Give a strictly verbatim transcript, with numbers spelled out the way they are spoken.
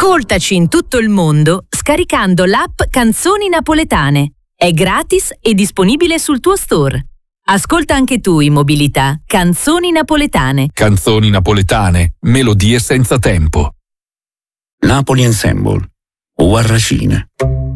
Ascoltaci in tutto il mondo scaricando l'app Canzoni Napoletane. È gratis e disponibile sul tuo store. Ascolta anche tu in mobilità Canzoni Napoletane. Canzoni napoletane, melodie senza tempo. Napoli Ensemble, Uarracine.